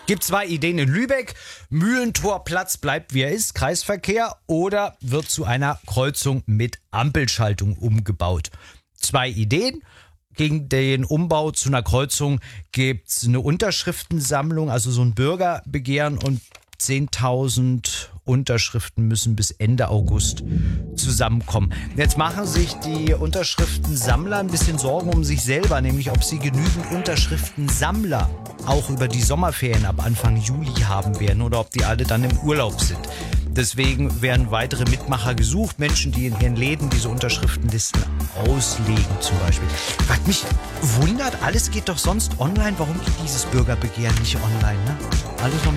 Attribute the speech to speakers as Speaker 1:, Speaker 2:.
Speaker 1: Gibt 2 Ideen in Lübeck. Mühlentorplatz bleibt wie er ist, Kreisverkehr, oder wird zu einer Kreuzung mit Ampelschaltung umgebaut. 2 Ideen. Gegen den Umbau zu einer Kreuzung gibt es eine Unterschriftensammlung, also so ein Bürgerbegehren, und 10.000 Unterschriften müssen bis Ende August zusammenkommen. Jetzt machen sich die Unterschriftensammler ein bisschen Sorgen um sich selber, nämlich ob sie genügend Unterschriftensammler auch über die Sommerferien ab Anfang Juli haben werden oder ob die alle dann im Urlaub sind. Deswegen werden weitere Mitmacher gesucht, Menschen, die in ihren Läden diese Unterschriftenlisten auslegen zum Beispiel. Was mich wundert, alles geht doch sonst online. Warum geht dieses Bürgerbegehren nicht online? Ne? Alles noch